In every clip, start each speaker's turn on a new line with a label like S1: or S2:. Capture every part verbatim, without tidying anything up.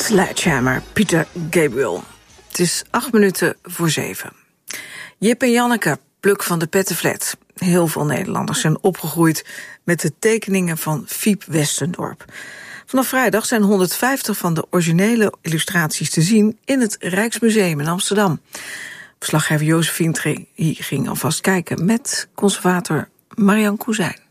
S1: Sledgehammer, Peter Gabriel. Het is acht minuten voor zeven. Jip en Janneke, Pluk van de Pettenflat. Heel veel Nederlanders zijn opgegroeid met de tekeningen van Fiep Westendorp. Vanaf vrijdag zijn honderdvijftig van de originele illustraties te zien in het Rijksmuseum in Amsterdam. Verslaggever Josephine Trey ging alvast kijken met conservator Marianne Koezijn.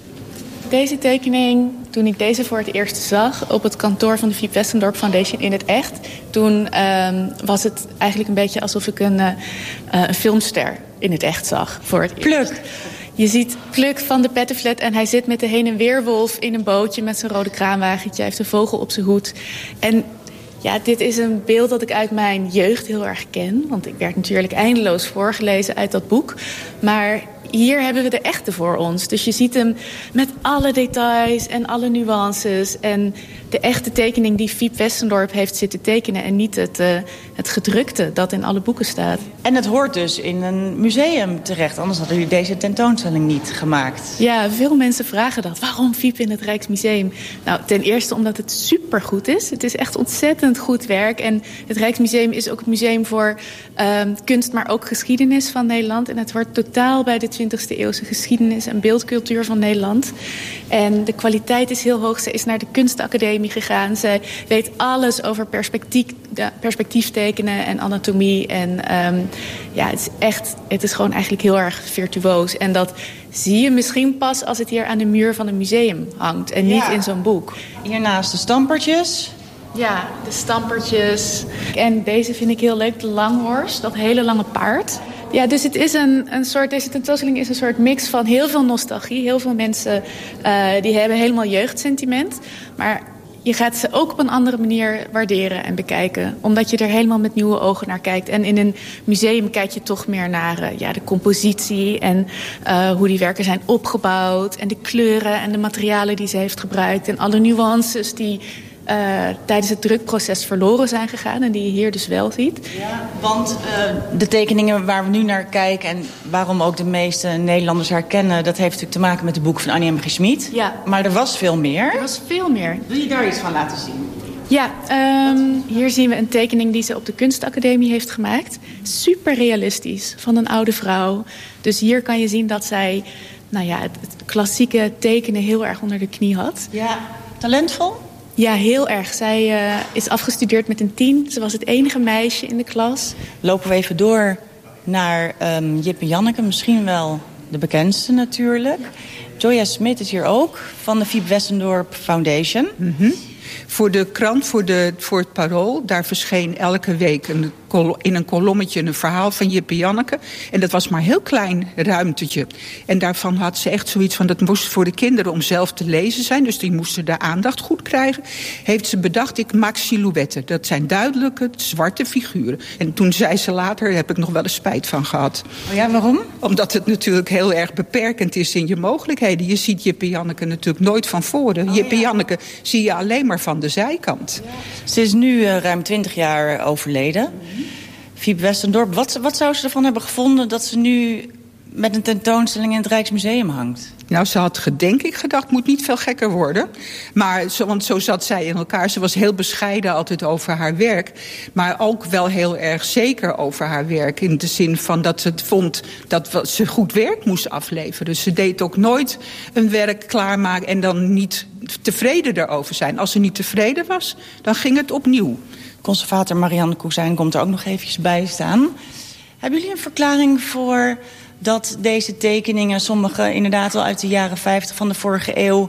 S2: Deze tekening, toen ik deze voor het eerst zag op het kantoor van de Fiep Westendorp Foundation in het echt, toen um, was het eigenlijk een beetje alsof ik een, uh, een filmster in het echt zag voor het eerst.
S3: Pluk.
S2: Je ziet Pluk van de Pettenflat en hij zit met de heen- en weerwolf in een bootje met zijn rode kraanwagentje. Hij heeft een vogel op zijn hoed. En ja, dit is een beeld dat ik uit mijn jeugd heel erg ken. Want ik werd natuurlijk eindeloos voorgelezen uit dat boek. Maar hier hebben we de echte voor ons. Dus je ziet hem met alle details en alle nuances. En de echte tekening die Fiep Westendorp heeft zitten tekenen. En niet het, uh, het gedrukte dat in alle boeken staat.
S3: En het hoort dus in een museum terecht. Anders hadden jullie deze tentoonstelling niet gemaakt.
S2: Ja, veel mensen vragen dat. Waarom Fiep in het Rijksmuseum? Nou, ten eerste omdat het supergoed is. Het is echt ontzettend goed werk. En het Rijksmuseum is ook het museum voor uh, kunst, maar ook geschiedenis van Nederland. En het hoort totaal bij de twintigste eeuwse geschiedenis en beeldcultuur van Nederland. En de kwaliteit is heel hoog. Ze is naar de kunstacademie gegaan. Ze weet alles over perspectief, perspectief tekenen en anatomie. En um, ja, het is echt, het is gewoon eigenlijk heel erg virtuoos. En dat zie je misschien pas als het hier aan de muur van een museum hangt. En niet ja. in zo'n boek.
S3: Hiernaast de stampertjes.
S2: Ja, de stampertjes. En deze vind ik heel leuk, de langhorst, dat hele lange paard. Ja, dus het is een, een soort, deze tentoonstelling is een soort mix van heel veel nostalgie. Heel veel mensen uh, die hebben helemaal jeugdsentiment. Maar je gaat ze ook op een andere manier waarderen en bekijken. Omdat je er helemaal met nieuwe ogen naar kijkt. En in een museum kijk je toch meer naar uh, ja, de compositie en uh, hoe die werken zijn opgebouwd. En de kleuren en de materialen die ze heeft gebruikt. En alle nuances die Uh, tijdens het drukproces verloren zijn gegaan en die je hier dus wel ziet.
S3: Ja, want uh, de tekeningen waar we nu naar kijken en waarom ook de meeste Nederlanders herkennen, dat heeft natuurlijk te maken met de boek van Annie M G Schmid.
S2: Ja.
S3: Maar er was veel meer.
S2: Er was veel meer.
S3: Wil je daar iets van laten zien?
S2: Ja, um, hier zien we een tekening die ze op de kunstacademie heeft gemaakt. Super realistisch, van een oude vrouw. Dus hier kan je zien dat zij nou ja, het, het klassieke tekenen heel erg onder de knie had.
S3: Ja, talentvol?
S2: Ja, heel erg. Zij uh, is afgestudeerd met een tien. Ze was het enige meisje in de klas.
S3: Lopen we even door naar um, Jip en Janneke. Misschien wel de bekendste natuurlijk. Joya Smit is hier ook, van de Fiep Westendorp Foundation.
S4: Mm-hmm. Voor de krant, voor, de, voor het Parool, daar verscheen elke week een, in een kolommetje een verhaal van Jip en Janneke. En dat was maar een heel klein ruimtetje. En daarvan had ze echt zoiets van, dat moest voor de kinderen om zelf te lezen zijn. Dus die moesten de aandacht goed krijgen. Heeft ze bedacht, ik maak silhouetten. Dat zijn duidelijke zwarte figuren. En toen zei ze later, daar heb ik nog wel eens spijt van gehad.
S3: Oh ja, waarom?
S4: Omdat het natuurlijk heel erg beperkend is in je mogelijkheden. Je ziet Jip en Janneke natuurlijk nooit van voren. Oh, Jip en ja. Janneke zie je alleen maar van de zijkant.
S3: Ja. Ze is nu uh, ruim twintig jaar overleden. Mm-hmm. Fiep Westendorp, wat, wat zou ze ervan hebben gevonden dat ze nu met een tentoonstelling in het Rijksmuseum hangt?
S4: Nou, ze had denk ik gedacht, moet niet veel gekker worden. Maar zo, want zo zat zij in elkaar. Ze was heel bescheiden altijd over haar werk. Maar ook wel heel erg zeker over haar werk. In de zin van dat ze het vond dat ze goed werk moest afleveren. Dus ze deed ook nooit een werk klaarmaken en dan niet tevreden erover zijn. Als ze niet tevreden was, dan ging het opnieuw.
S3: Conservator Marianne Koezijn komt er ook nog eventjes bij staan. Hebben jullie een verklaring voor dat deze tekeningen, sommige inderdaad al uit de jaren vijftig van de vorige eeuw,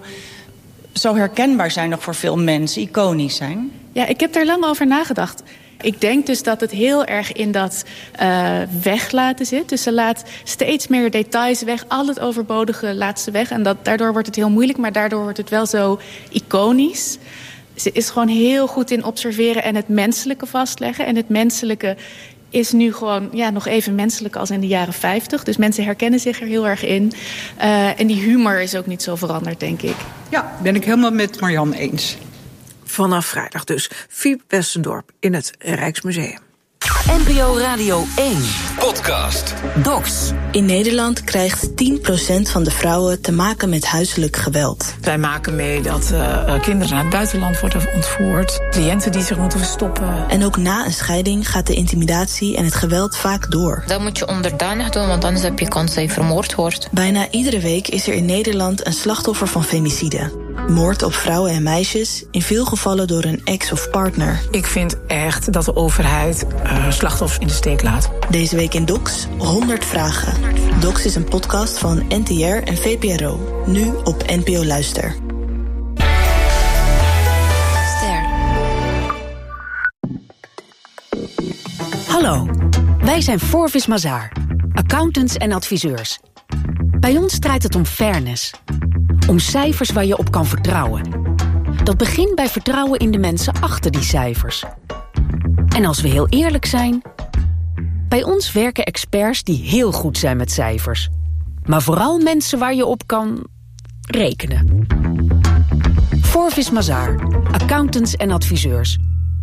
S3: zo herkenbaar zijn nog voor veel mensen, iconisch zijn?
S2: Ja, ik heb daar lang over nagedacht. Ik denk dus dat het heel erg in dat uh, weglaten zit. Dus ze laat steeds meer details weg. Al het overbodige laat ze weg. En dat, daardoor wordt het heel moeilijk, maar daardoor wordt het wel zo iconisch. Ze is gewoon heel goed in observeren en het menselijke vastleggen. En het menselijke is nu gewoon ja, nog even menselijk als in de jaren vijftig. Dus mensen herkennen zich er heel erg in. Uh, en die humor is ook niet zo veranderd, denk ik.
S4: Ja, ben ik helemaal met Marianne eens.
S1: Vanaf vrijdag dus. Fiep Westendorp in het Rijksmuseum.
S5: N P O Radio één.
S6: Podcast.
S5: Docs.
S7: In Nederland krijgt tien procent van de vrouwen te maken met huiselijk geweld.
S8: Wij maken mee dat uh, kinderen naar het buitenland worden ontvoerd. Cliënten die zich moeten verstoppen.
S7: En ook na een scheiding gaat de intimidatie en het geweld vaak door.
S9: Dat moet je onderdanig doen, want anders heb je kans dat je vermoord wordt.
S7: Bijna iedere week is er in Nederland een slachtoffer van femicide. Moord op vrouwen en meisjes, in veel gevallen door een ex of partner.
S8: Ik vind echt dat de overheid uh, slachtoffers in de steek laat.
S7: Deze week in Docs, honderd vragen. Docs is een podcast van N T R en V P R O. Nu op N P O Luister.
S5: Ster. Hallo, wij zijn Forvis Mazars, accountants en adviseurs. Bij ons draait het om fairness. Om cijfers waar je op kan vertrouwen. Dat begint bij vertrouwen in de mensen achter die cijfers. En als we heel eerlijk zijn, bij ons werken experts die heel goed zijn met cijfers. Maar vooral mensen waar je op kan rekenen. Forvis Mazars, accountants en adviseurs.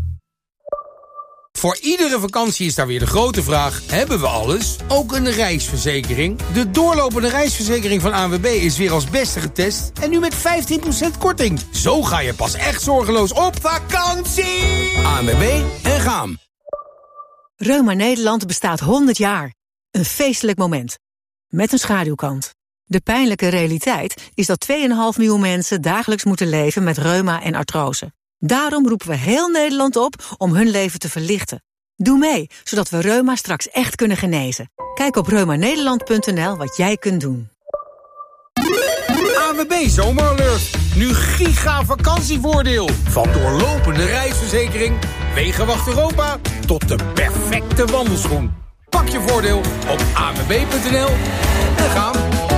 S10: Voor iedere vakantie is daar weer de grote vraag: hebben we alles? Ook een reisverzekering? De doorlopende reisverzekering van A N W B is weer als beste getest en nu met vijftien procent korting. Zo ga je pas echt zorgeloos op vakantie! A N W B en gaan.
S11: Reuma Nederland bestaat honderd jaar. Een feestelijk moment. Met een schaduwkant. De pijnlijke realiteit is dat twee komma vijf miljoen mensen dagelijks moeten leven met reuma en artrose. Daarom roepen we heel Nederland op om hun leven te verlichten. Doe mee, zodat we reuma straks echt kunnen genezen. Kijk op reuma nederland punt n l wat jij kunt doen.
S10: A N W B Zomeralert. Nu giga vakantievoordeel. Van doorlopende reisverzekering, Wegenwacht Europa tot de perfecte wandelschoen. Pak je voordeel op a n w b punt n l en gaan.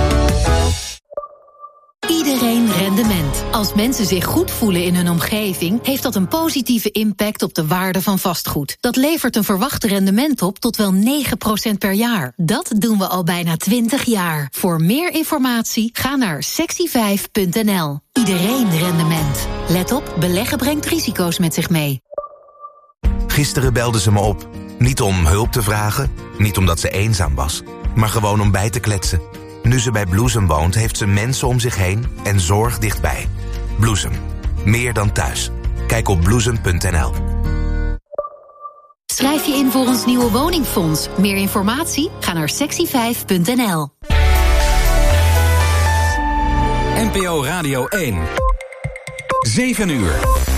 S12: Iedereen rendement. Als mensen zich goed voelen in hun omgeving, heeft dat een positieve impact op de waarde van vastgoed. Dat levert een verwacht rendement op tot wel negen procent per jaar. Dat doen we al bijna twintig jaar. Voor meer informatie ga naar sexy vijf punt n l. Iedereen rendement. Let op, beleggen brengt risico's met zich mee.
S6: Gisteren belde ze me op. Niet om hulp te vragen, niet omdat ze eenzaam was, maar gewoon om bij te kletsen. Nu ze bij Bloesem woont, heeft ze mensen om zich heen en zorg dichtbij. Bloesem. Meer dan thuis. Kijk op bloesem punt n l.
S12: Schrijf je in voor ons nieuwe woningfonds. Meer informatie? Ga naar sexy vijf punt n l.
S6: N P O Radio één. zeven uur.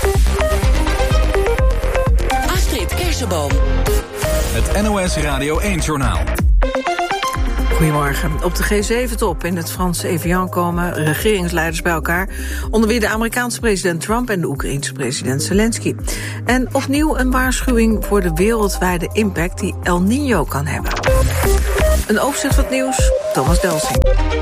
S5: Astrid Kersenboom.
S6: Het N O S Radio één-journaal.
S1: Goedemorgen. Op de G zeven top in het Franse Evian komen regeringsleiders bij elkaar, onder wie de Amerikaanse president Trump en de Oekraïense president Zelensky. En opnieuw een waarschuwing voor de wereldwijde impact die El Niño kan hebben. Een overzicht van het nieuws, Thomas Delsing.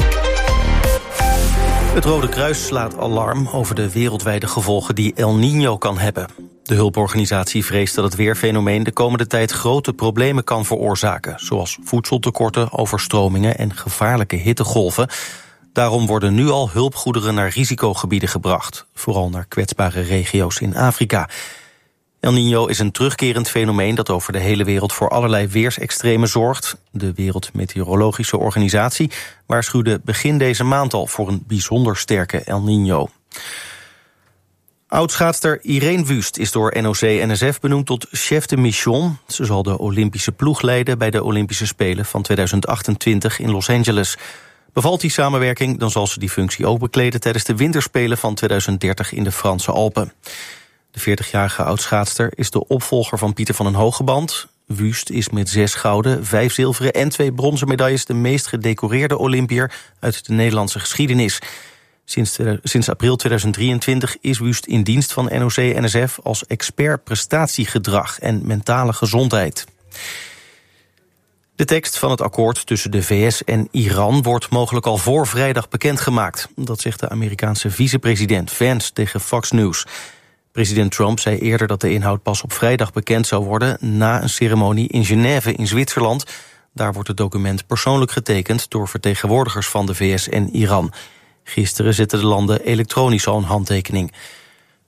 S13: Het Rode Kruis slaat alarm over de wereldwijde gevolgen die El Niño kan hebben. De hulporganisatie vreest dat het weerfenomeen de komende tijd grote problemen kan veroorzaken, zoals voedseltekorten, overstromingen en gevaarlijke hittegolven. Daarom worden nu al hulpgoederen naar risicogebieden gebracht, vooral naar kwetsbare regio's in Afrika. El Niño is een terugkerend fenomeen dat over de hele wereld voor allerlei weersextremen zorgt. De Wereldmeteorologische Organisatie waarschuwde begin deze maand al voor een bijzonder sterke El Niño. Oudschaatster Irene Wüst is door N O C N S F benoemd tot chef de mission. Ze zal de Olympische ploeg leiden bij de Olympische Spelen van tweeduizend achtentwintig in Los Angeles. Bevalt die samenwerking, dan zal ze die functie ook bekleden tijdens de winterspelen van tweeduizend dertig in de Franse Alpen. De veertigjarige oudschaatster is de opvolger van Pieter van den Hogeband. Wüst is met zes gouden, vijf zilveren en twee bronzen medailles de meest gedecoreerde Olympiër uit de Nederlandse geschiedenis. Sinds, sinds april tweeduizend drieëntwintig is Wüst in dienst van N O C N S F als expert prestatiegedrag en mentale gezondheid. De tekst van het akkoord tussen de V S en Iran wordt mogelijk al voor vrijdag bekendgemaakt. Dat zegt de Amerikaanse vicepresident Vance tegen Fox News. President Trump zei eerder dat de inhoud pas op vrijdag bekend zou worden na een ceremonie in Genève in Zwitserland. Daar wordt het document persoonlijk getekend door vertegenwoordigers van de V S en Iran. Gisteren zetten de landen elektronisch al een handtekening.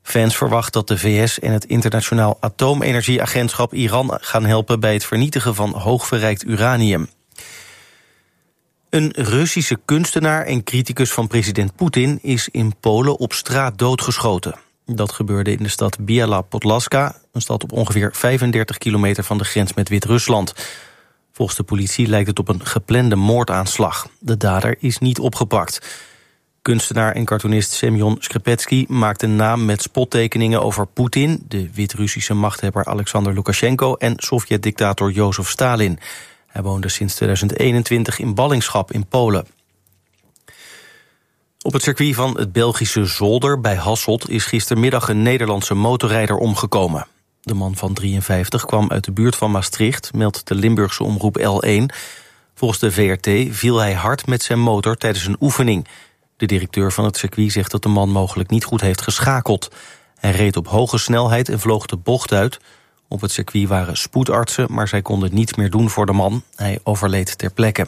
S13: Vance verwacht dat de V S en het Internationaal Atoomenergieagentschap Iran gaan helpen bij het vernietigen van hoogverrijkt uranium. Een Russische kunstenaar en criticus van president Poetin is in Polen op straat doodgeschoten. Dat gebeurde in de stad Biała Podlaska, een stad op ongeveer vijfendertig kilometer van de grens met Wit-Rusland. Volgens de politie lijkt het op een geplande moordaanslag. De dader is niet opgepakt. Kunstenaar en cartoonist Semyon Skripetsky maakt een naam met spottekeningen over Poetin, de Wit-Russische machthebber Alexander Lukasjenko en Sovjet-dictator Jozef Stalin. Hij woonde sinds tweeduizend eenentwintig in ballingschap in Polen. Op het circuit van het Belgische Zolder bij Hasselt is gistermiddag een Nederlandse motorrijder omgekomen. De man van drieënvijftig kwam uit de buurt van Maastricht, meldt de Limburgse omroep L één. Volgens de V R T viel hij hard met zijn motor tijdens een oefening. De directeur van het circuit zegt dat de man mogelijk niet goed heeft geschakeld. Hij reed op hoge snelheid en vloog de bocht uit. Op het circuit waren spoedartsen, maar zij konden niets meer doen voor de man. Hij overleed ter plekke.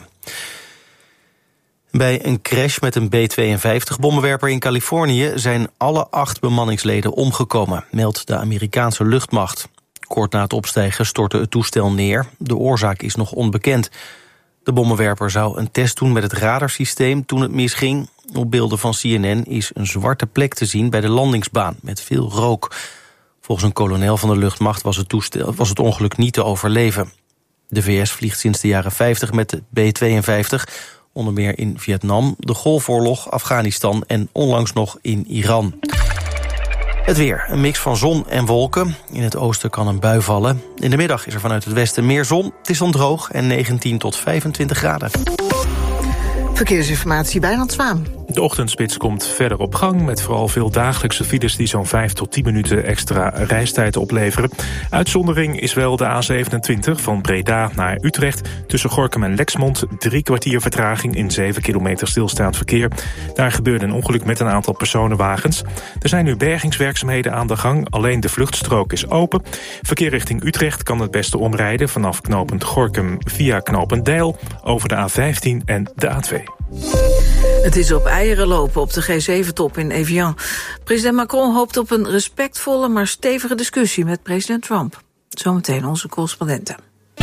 S13: Bij een crash met een B tweeënvijftig-bommenwerper in Californië zijn alle acht bemanningsleden omgekomen, meldt de Amerikaanse luchtmacht. Kort na het opstijgen stortte het toestel neer. De oorzaak is nog onbekend. De bommenwerper zou een test doen met het radarsysteem toen het misging. Op beelden van C N N is een zwarte plek te zien bij de landingsbaan met veel rook. Volgens een kolonel van de luchtmacht was het, toestel, was het ongeluk niet te overleven. De V S vliegt sinds de jaren vijftig met de B tweeënvijftig... onder meer in Vietnam, de Golfoorlog, Afghanistan en onlangs nog in Iran. Het weer, een mix van zon en wolken. In het oosten kan een bui vallen. In de middag is er vanuit het westen meer zon. Het is dan droog en negentien tot vijfentwintig graden.
S1: Verkeersinformatie bij Wijnand Zwaan.
S14: De ochtendspits komt verder op gang met vooral veel dagelijkse files die zo'n vijf tot tien minuten extra reistijd opleveren. Uitzondering is wel de A zevenentwintig van Breda naar Utrecht. Tussen Gorinchem en Lexmond drie kwartier vertraging in zeven kilometer stilstaand verkeer. Daar gebeurde een ongeluk met een aantal personenwagens. Er zijn nu bergingswerkzaamheden aan de gang, alleen de vluchtstrook is open. Verkeer richting Utrecht kan het beste omrijden vanaf knooppunt Gorinchem via knooppunt Deil over de A vijftien en de A twee.
S1: Het is op eieren lopen op de G zeven top in Evian. President Macron hoopt op een respectvolle, maar stevige discussie met president Trump. Zometeen onze correspondenten.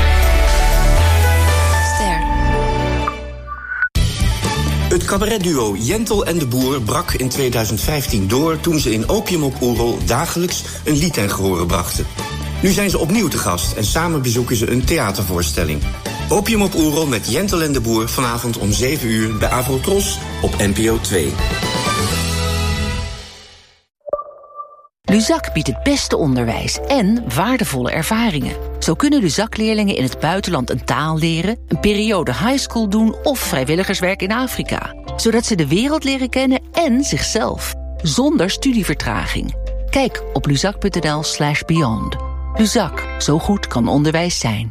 S15: Ster. Het cabaretduo Jentel en de Boer brak in tweeduizend vijftien door toen ze in Opium op Oerol dagelijks een lied ten gehore brachten. Nu zijn ze opnieuw te gast en samen bezoeken ze een theatervoorstelling. Opium op Oerol met Jentel en de Boer vanavond om zeven uur bij Avrotros op N P O twee.
S16: Luzak biedt het beste onderwijs en waardevolle ervaringen. Zo kunnen Luzak-leerlingen in het buitenland een taal leren, een periode highschool doen of vrijwilligerswerk in Afrika. Zodat ze de wereld leren kennen en zichzelf. Zonder studievertraging. Kijk op luzak.nl slash beyond. Luzak, zo goed kan onderwijs zijn.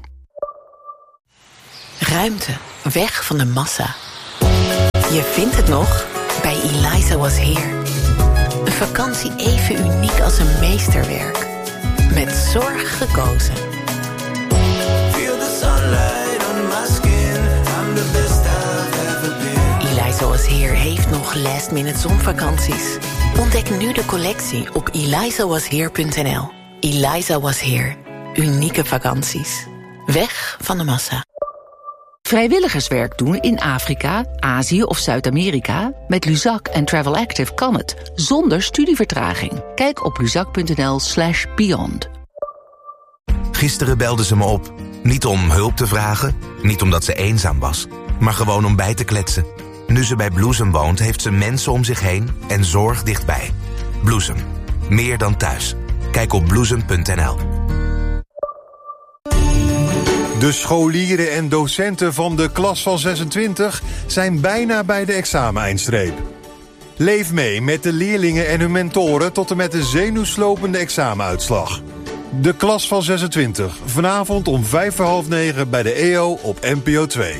S17: Ruimte, weg van de massa. Je vindt het nog bij Eliza Was Here. Een vakantie even uniek als een meesterwerk. Met zorg gekozen. Feel the sunlight on my skin. I'm the best I've ever been. Eliza Was Here heeft nog last minute zonvakanties. Ontdek nu de collectie op eliza was here punt n l. Eliza Was Here. Unieke vakanties. Weg van de massa.
S16: Vrijwilligerswerk doen in Afrika, Azië of Zuid-Amerika? Met Luzak en Travel Active kan het, zonder studievertraging. Kijk op luzak.nl slash beyond.
S6: Gisteren belde ze me op. Niet om hulp te vragen, niet omdat ze eenzaam was, maar gewoon om bij te kletsen. Nu ze bij Bloesem woont, heeft ze mensen om zich heen en zorg dichtbij. Bloesem, meer dan thuis. Kijk op bloesem punt n l.
S18: De scholieren en docenten van de klas van zesentwintig zijn bijna bij de exameneindstreep. Leef mee met de leerlingen en hun mentoren tot en met de zenuwslopende examenuitslag. De klas van zesentwintig, vanavond om vijf voor half negen bij de E O op N P O twee.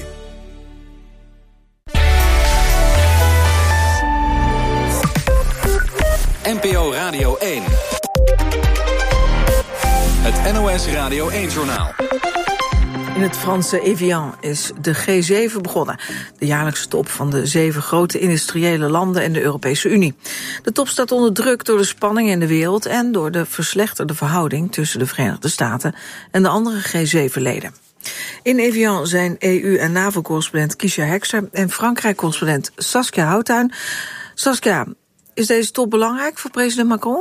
S19: N P O Radio één. Het N O S Radio één-journaal.
S1: In het Franse Evian is de G zeven begonnen. De jaarlijkse top van de zeven grote industriële landen en de Europese Unie. De top staat onder druk door de spanningen in de wereld en door de verslechterde verhouding tussen de Verenigde Staten en de andere G zeven leden. In Evian zijn E U- en NAVO-correspondent Kiesja Hekster en Frankrijk-correspondent Saskia Houttuin. Saskia, is deze top belangrijk voor president Macron?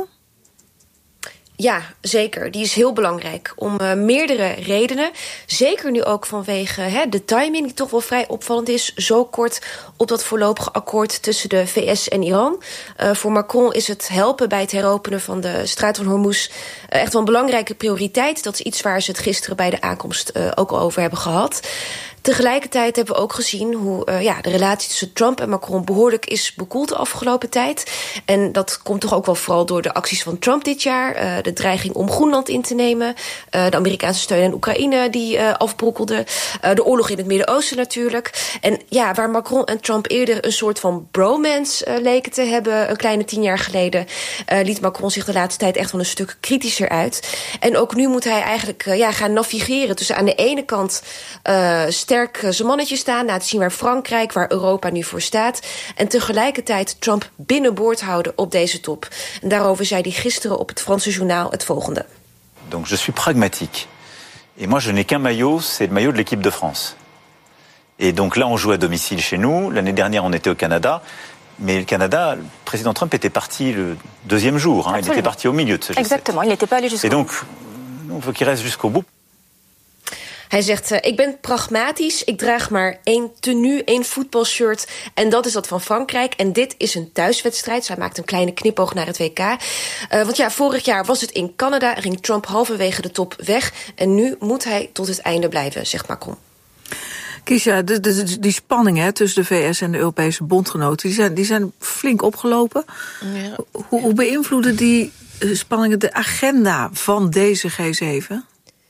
S20: Ja, zeker. Die is heel belangrijk om uh, meerdere redenen. Zeker nu ook vanwege hè, de timing die toch wel vrij opvallend is. Zo kort op dat voorlopige akkoord tussen de V S en Iran. Uh, voor Macron is het helpen bij het heropenen van de Straat van Hormuz uh, echt wel een belangrijke prioriteit. Dat is iets waar ze het gisteren bij de aankomst uh, ook al over hebben gehad. Tegelijkertijd hebben we ook gezien hoe uh, ja, de relatie tussen Trump en Macron behoorlijk is bekoeld de afgelopen tijd. En dat komt toch ook wel vooral door de acties van Trump dit jaar. Uh, de dreiging om Groenland in te nemen. Uh, de Amerikaanse steun aan Oekraïne die uh, afbrokkelde. Uh, de oorlog in het Midden-Oosten natuurlijk. En ja, waar Macron en Trump eerder een soort van bromance uh, leken te hebben, een kleine tien jaar geleden, uh, liet Macron zich de laatste tijd echt wel een stuk kritischer uit. En ook nu moet hij eigenlijk uh, ja, gaan navigeren tussen aan de ene kant uh, sterk zijn mannetje staan, laten zien waar Frankrijk, waar Europa nu voor staat. En tegelijkertijd Trump binnenboord houden op deze top. En daarover zei hij gisteren op het Franse journaal het volgende.
S21: Donc je suis pragmatique. Et moi je n'ai qu'un maillot, c'est le maillot de l'équipe de France. Et donc là on joue à domicile chez nous. L'année dernière on était au Canada. Mais le Canada, le président Trump était parti le deuxième jour. Hein. Il était parti au milieu de ce G sept.
S22: Exactement, il n'était pas allé jusqu'au bout.
S21: Et donc on veut qu'il reste jusqu'au bout.
S20: Hij zegt, uh, ik ben pragmatisch, ik draag maar één tenue, één voetbalshirt. En dat is dat van Frankrijk. En dit is een thuiswedstrijd. Zij maakt een kleine knipoog naar het W K. Uh, want ja, vorig jaar was het in Canada, ging Trump halverwege de top weg. En nu moet hij tot het einde blijven, zegt Macron.
S1: Kiesja, de, de, die spanningen hè, tussen de V S en de Europese bondgenoten, die zijn, die zijn flink opgelopen. Ja. Hoe, hoe beïnvloeden die spanningen de agenda van deze G zeven?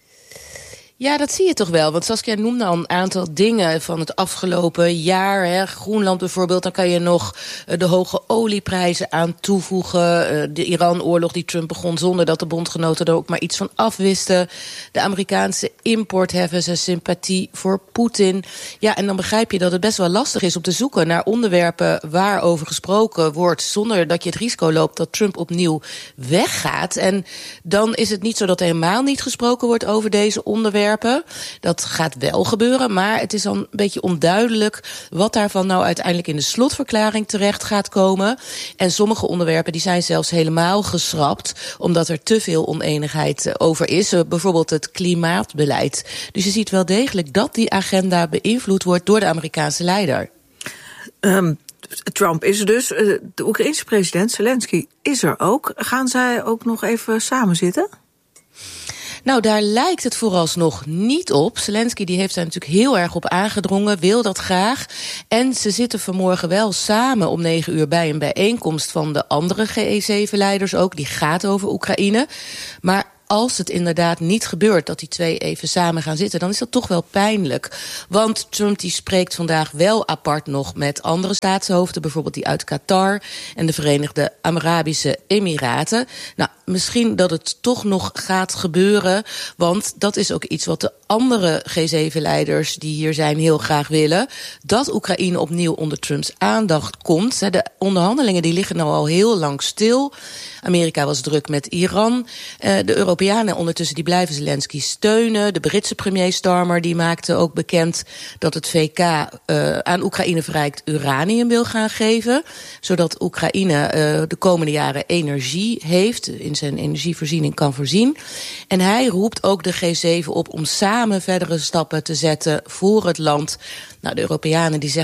S23: Ja, dat zie je toch wel. Want Saskia noemde al een aantal dingen van het afgelopen jaar. Hè. Groenland bijvoorbeeld, dan kan je nog de hoge olieprijzen aan toevoegen. De Iran-oorlog die Trump begon zonder dat de bondgenoten er ook maar iets van afwisten. De Amerikaanse importheffers, sympathie voor Poetin. Ja, en dan begrijp je dat het best wel lastig is om te zoeken naar onderwerpen waarover gesproken wordt, zonder dat je het risico loopt dat Trump opnieuw weggaat. En dan is het niet zo dat er helemaal niet gesproken wordt over deze onderwerpen. Dat gaat wel gebeuren, maar het is dan een beetje onduidelijk wat daarvan nou uiteindelijk in de slotverklaring terecht gaat komen. En sommige onderwerpen die zijn zelfs helemaal geschrapt, omdat er te veel oneenigheid over is. Bijvoorbeeld het klimaatbeleid. Dus je ziet wel degelijk dat die agenda beïnvloed wordt door de Amerikaanse leider.
S1: Um, Trump is er dus. De Oekraïense president Zelensky is er ook. Gaan zij ook nog even samen zitten?
S23: Nou, daar lijkt het vooralsnog niet op. Zelensky die heeft daar natuurlijk heel erg op aangedrongen, wil dat graag. En ze zitten vanmorgen wel samen om negen uur bij een bijeenkomst van de andere G zeven-leiders ook. Die gaat over Oekraïne. Maar als het inderdaad niet gebeurt dat die twee even samen gaan zitten, dan is dat toch wel pijnlijk. Want Trump die spreekt vandaag wel apart nog met andere staatshoofden, bijvoorbeeld die uit Qatar en de Verenigde Arabische Emiraten. Nou, misschien dat het toch nog gaat gebeuren, want dat is ook iets wat de andere G zeven-leiders die hier zijn heel graag willen. Dat Oekraïne opnieuw onder Trumps aandacht komt. De onderhandelingen die liggen nou al heel lang stil. Amerika was druk met Iran. De Europeanen ondertussen die blijven Zelensky steunen. De Britse premier Starmer die maakte ook bekend dat het V K uh, aan Oekraïne verrijkt uranium wil gaan geven, zodat Oekraïne uh, de komende jaren energie heeft, in zijn energievoorziening kan voorzien. En hij roept ook de G zeven op om samen verdere stappen te zetten voor het land. Nou, de Europeanen die zeggen